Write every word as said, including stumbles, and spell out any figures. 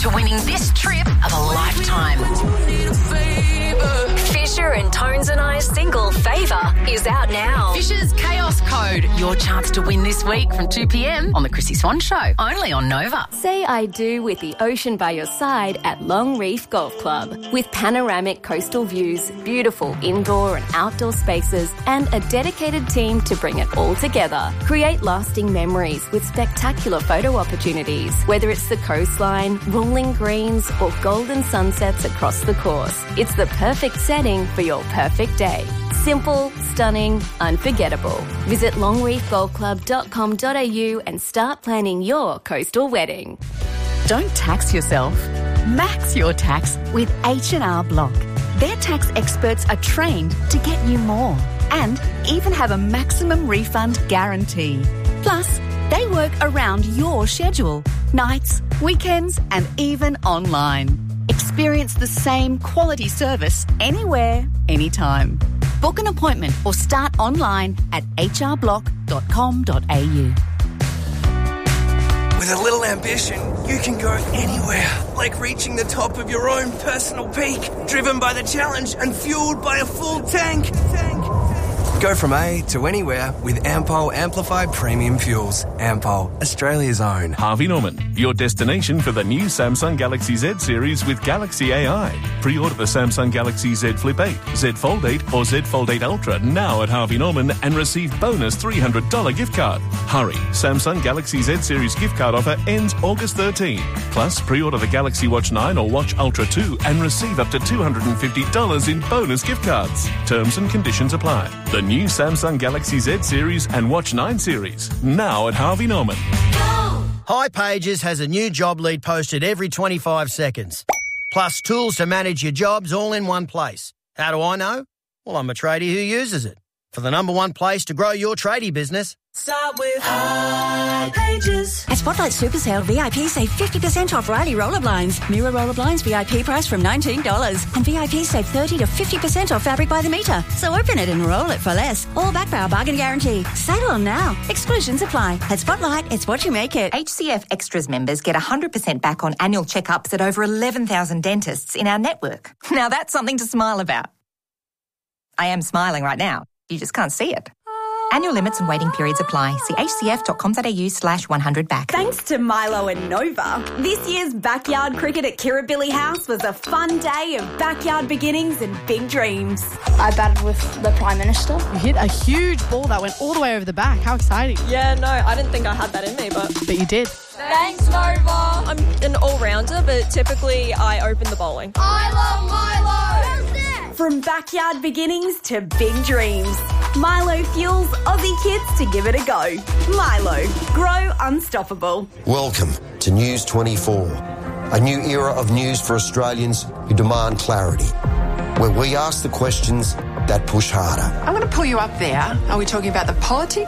to winning this trip of a lifetime. Fisher and Tones and I's single Favour is out now. Fisher's Chaos Code, your chance to win this week from two p.m. on the Chrissy Swan Show, only on Nova. Say I do with the ocean by your side at Long Reef Golf Club. With panoramic coastal views, beautiful indoor and outdoor spaces, and a dedicated team to bring it all together. Create lasting memories with spectacular photo opportunities, whether it's the coastline, rolling greens, or golden sunsets across the course. It's the perfect setting for your perfect day. Simple, stunning, unforgettable. Visit long reef golf club dot com dot a u and start planning your coastal wedding. Don't tax yourself. Max your tax with H and R Block. Their tax experts are trained to get you more and even have a maximum refund guarantee. Plus, they work around your schedule, nights, weekends, and even online. Experience the same quality service anywhere, anytime. Book an appointment or start online at h r block dot com dot a u. With a little ambition, you can go anywhere, like reaching the top of your own personal peak, driven by the challenge and fueled by a full tank. tank. Go from A to anywhere with Ampol Amplified Premium Fuels. Ampol, Australia's own. Harvey Norman, your destination for the new Samsung Galaxy Z series with Galaxy A I. Pre-order the Samsung Galaxy Z Flip eight, Z Fold eight or Z Fold eight Ultra now at Harvey Norman and receive bonus three hundred dollars gift card. Hurry, Samsung Galaxy Z series gift card offer ends August thirteenth. Plus, pre-order the Galaxy Watch nine or Watch Ultra two and receive up to two hundred fifty dollars in bonus gift cards. Terms and conditions apply. The new Samsung Galaxy Z series and Watch nine series, now at Harvey Norman. hipages has a new job lead posted every twenty-five seconds. Plus tools to manage your jobs all in one place. How do I know? Well, I'm a tradie who uses it. For the number one place to grow your tradie business, start with hipages. At Spotlight Super Sale, V I P save fifty percent off Riley roller blinds. Mirror roller blinds V I P price from nineteen dollars. And V I P save thirty to fifty percent off fabric by the metre. So open it and roll it for less. All backed by our bargain guarantee. Sale on now. Exclusions apply. At Spotlight, it's what you make it. H C F Extras members get one hundred percent back on annual checkups at over eleven thousand dentists in our network. Now that's something to smile about. I am smiling right now. You just can't see it. Annual limits and waiting periods apply. See h c f dot com dot a u slash one hundred back. Thanks to Milo and Nova, this year's backyard cricket at Kirribilli House was a fun day of backyard beginnings and big dreams. I batted with the Prime Minister. You hit a huge ball that went all the way over the back. How exciting. Yeah, no, I didn't think I had that in me, but... But you did. Thanks, Nova. I'm an all-rounder, but typically I open the bowling. I love Milo! From backyard beginnings to big dreams, Milo fuels Aussie kids to give it a go. Milo, grow unstoppable. Welcome to News twenty-four, a new era of news for Australians who demand clarity, where we ask the questions that push harder. I'm going to pull you up there. Are we talking about the politics